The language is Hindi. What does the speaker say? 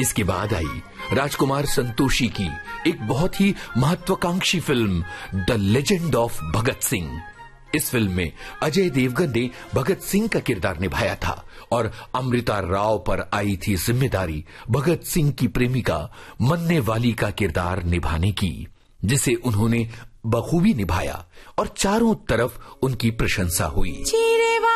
इसके बाद आई राजकुमार संतोषी की एक बहुत ही महत्वाकांक्षी film the legend of Bhagat Singh. इस फिल्म में अजय देवगन ने भगत सिंह का किरदार निभाया था और अमृता राव पर आई थी जिम्मेदारी भगत सिंह की प्रेमिका मन्ने वाली का किरदार निभाने की, जिसे उन्होंने बखूबी निभाया और चारों तरफ उनकी प्रशंसा हुई।